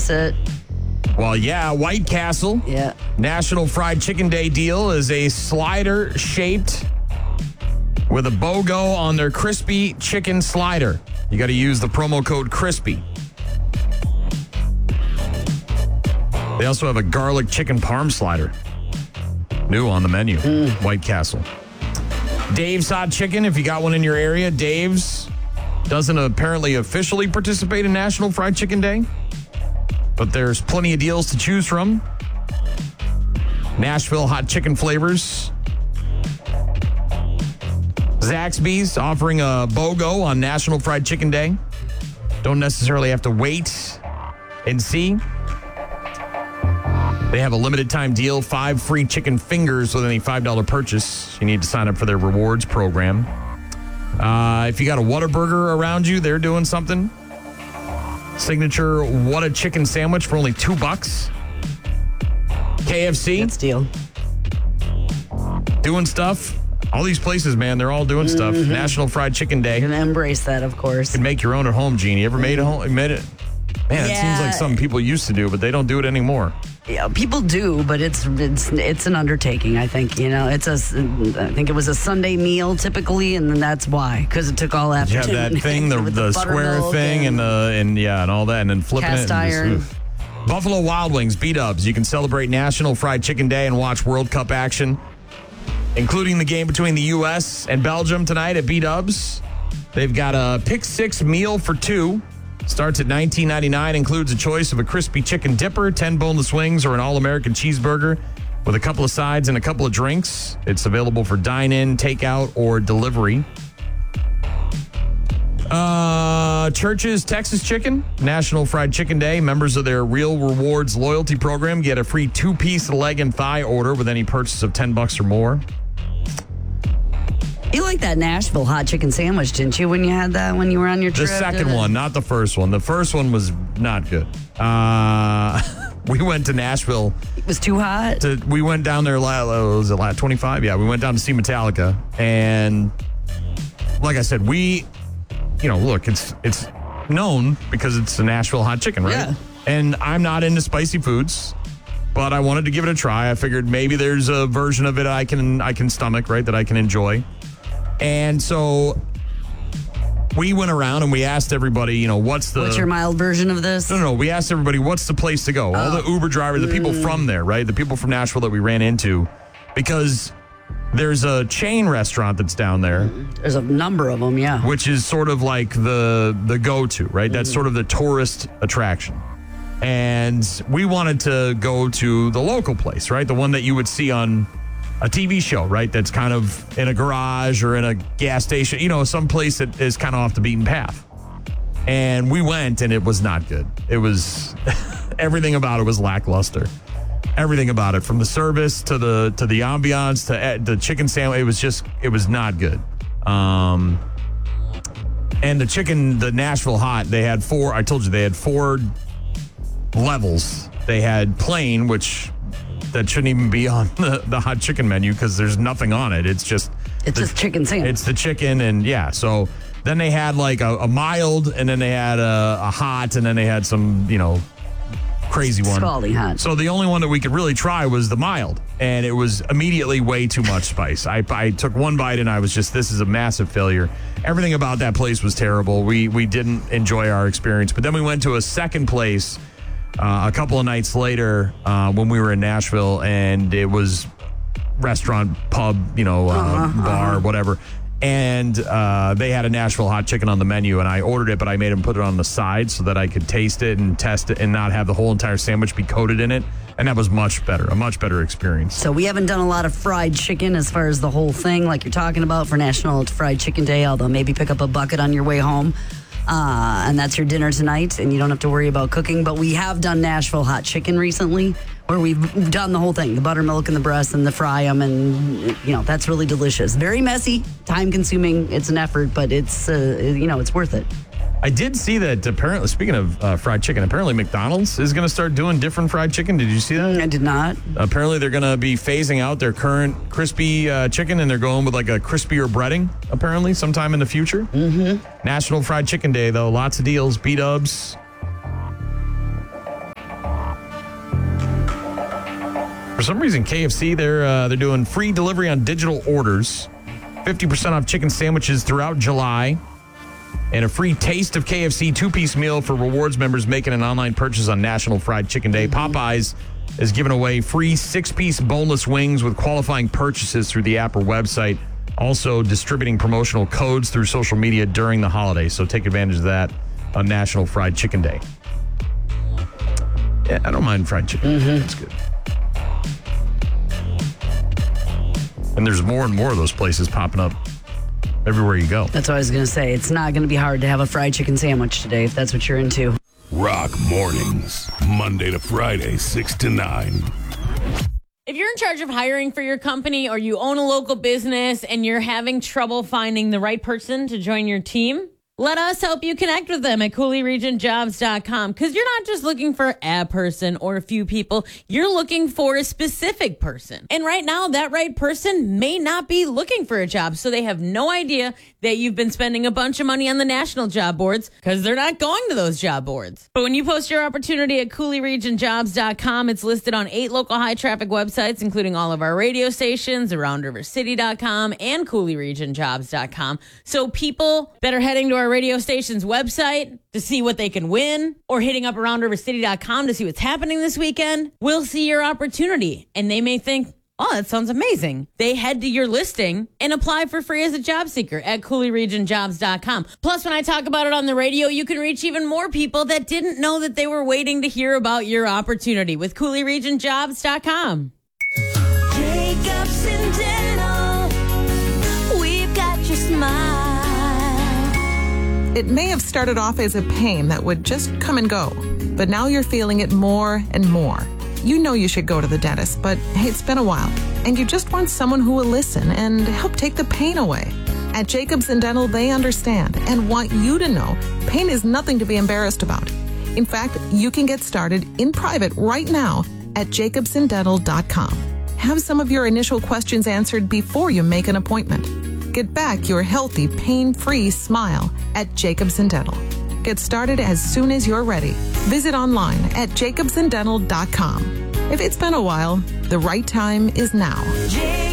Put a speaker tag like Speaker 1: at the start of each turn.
Speaker 1: miss it.
Speaker 2: Well, yeah, White Castle.
Speaker 1: Yeah.
Speaker 2: National Fried Chicken Day deal is a slider shaped with a BOGO on their crispy chicken slider. You got to use the promo code CRISPY. They also have a garlic chicken parm slider. New on the menu. White Castle. Dave's Hot Chicken, if you got one in your area. Dave's doesn't apparently officially participate in National Fried Chicken Day, but there's plenty of deals to choose from. Nashville hot chicken flavors. Zaxby's offering a BOGO on National Fried Chicken Day. Don't necessarily have to wait and see. They have a limited time deal, 5 free chicken fingers with any $5 purchase. You need to sign up for their rewards program. If you got a Whataburger around you, they're doing something. Signature What a Chicken sandwich for only $2. KFC.
Speaker 1: Good deal.
Speaker 2: Doing stuff. All these places, man, they're all doing stuff. National Fried Chicken Day.
Speaker 1: You're going to embrace that, of course.
Speaker 2: You can make your own at home, Gene. You ever made it? Man, it seems like something people used to do, but they don't do it anymore.
Speaker 1: Yeah, people do, but it's an undertaking. I think I think it was a Sunday meal typically, and then that's why, because it took all afternoon.
Speaker 2: You have that thing, the square thing, and all that, and then flipping
Speaker 1: cast
Speaker 2: it.
Speaker 1: Iron.
Speaker 2: Buffalo Wild Wings, B-Dubs. You can celebrate National Fried Chicken Day and watch World Cup action, including the game between the U.S. and Belgium tonight at B-Dubs. They've got a Pick 6 meal for 2. Starts at $19.99, includes a choice of a crispy chicken dipper, 10 boneless wings, or an all-American cheeseburger with a couple of sides and a couple of drinks. It's available for dine-in, takeout, or delivery. Church's Texas Chicken, National Fried Chicken Day. Members of their Real Rewards loyalty program get a free 2-piece leg and thigh order with any purchase of $10 or more.
Speaker 1: You liked that Nashville hot chicken sandwich, didn't you, when you had that when you were on your trip?
Speaker 2: The second one, not the first one. The first one was not good. We went to Nashville.
Speaker 1: It was too hot?
Speaker 2: We went down there, was it 25? Yeah, we went down to see Metallica. And like I said, look, it's known because it's a Nashville hot chicken, right?
Speaker 1: Yeah.
Speaker 2: And I'm not into spicy foods, but I wanted to give it a try. I figured maybe there's a version of it I can stomach, right, that I can enjoy. And so we went around and we asked everybody, what's
Speaker 1: your mild version of this?
Speaker 2: No. We asked everybody, what's the place to go? All the Uber drivers, the people from there, right? The people from Nashville that we ran into, because there's a chain restaurant that's down there.
Speaker 1: There's a number of them, yeah.
Speaker 2: Which is sort of like the go-to, right? That's sort of the tourist attraction. And we wanted to go to the local place, right? The one that you would see on a TV show, right? That's kind of in a garage or in a gas station, some place that is kind of off the beaten path. And we went, and it was not good. It was everything about it was lackluster. Everything about it, from the service to the ambiance to the chicken sandwich, it was not good. And the Nashville hot, they had 4. I told you they had 4 levels. They had plain, which that shouldn't even be on the hot chicken menu because there's nothing on it. It's just
Speaker 1: chicken sandwich.
Speaker 2: It's the chicken, and yeah. So then they had like a mild, and then they had a hot, and then they had some crazy one.
Speaker 1: Scalding hot.
Speaker 2: So the only one that we could really try was the mild, and it was immediately way too much spice. I took one bite and I was just, this is a massive failure. Everything about that place was terrible. We didn't enjoy our experience. But then we went to a second place a couple of nights later when we were in Nashville, and it was restaurant, pub, bar, whatever. And they had a Nashville hot chicken on the menu, and I ordered it, but I made them put it on the side so that I could taste it and test it and not have the whole entire sandwich be coated in it. And that was a much better experience.
Speaker 1: So we haven't done a lot of fried chicken as far as the whole thing like you're talking about for National Fried Chicken Day, although maybe pick up a bucket on your way home. And that's your dinner tonight, and you don't have to worry about cooking. But we have done Nashville hot chicken recently, where we've done the whole thing, the buttermilk and the breasts and the fry them, and that's really delicious. Very messy, time consuming. It's an effort, but it's it's worth it.
Speaker 2: I did see that apparently, speaking of fried chicken, apparently McDonald's is going to start doing different fried chicken. Did you see that?
Speaker 1: I did not.
Speaker 2: Apparently they're going to be phasing out their current crispy chicken, and they're going with like a crispier breading, apparently, sometime in the future. Mm-hmm. National Fried Chicken Day, though. Lots of deals. B-Dubs. some reason, KFC, they're doing free delivery on digital orders, 50% off chicken sandwiches throughout July, and a free taste of KFC 2-piece meal for rewards members making an online purchase on National Fried Chicken Day. Popeyes is giving away free 6-piece boneless wings with qualifying purchases through the app or website. Also distributing promotional codes through social media during the holidays. So take advantage of that on National Fried Chicken Day. Yeah, I don't mind fried chicken. It's good. And there's more and more of those places popping up everywhere you go.
Speaker 1: That's what I was going to say. It's not going to be hard to have a fried chicken sandwich today if that's what you're into.
Speaker 3: Rock mornings, Monday to Friday, 6 to 9.
Speaker 4: If you're in charge of hiring for your company or you own a local business and you're having trouble finding the right person to join your team, let us help you connect with them at CooleyRegionJobs.com, because you're not just looking for a person or a few people. You're looking for a specific person. And right now, that right person may not be looking for a job, so they have no idea that you've been spending a bunch of money on the national job boards because they're not going to those job boards. But when you post your opportunity at CooleyRegionJobs.com, it's listed on 8 local high-traffic websites, including all of our radio stations, AroundRiverCity.com, and CooleyRegionJobs.com. So people that are heading to our radio station's website to see what they can win, or hitting up AroundRiverCity.com to see what's happening this weekend, will see your opportunity. And they may think, oh, that sounds amazing. They head to your listing and apply for free as a job seeker at CooleyRegionJobs.com. Plus, when I talk about it on the radio, you can reach even more people that didn't know that they were waiting to hear about your opportunity with CooleyRegionJobs.com.
Speaker 5: Jacobson Dental, we've got your smile.
Speaker 6: It may have started off as a pain that would just come and go, but now you're feeling it more and more. You know you should go to the dentist, but hey, it's been a while, and you just want someone who will listen and help take the pain away. At Jacobson Dental, they understand and want you to know pain is nothing to be embarrassed about. In fact, you can get started in private right now at jacobsondental.com. Have some of your initial questions answered before you make an appointment. Get back your healthy, pain-free smile at Jacobson Dental. Get started as soon as you're ready. Visit online at jacobsondental.com. If it's been a while, the right time is now.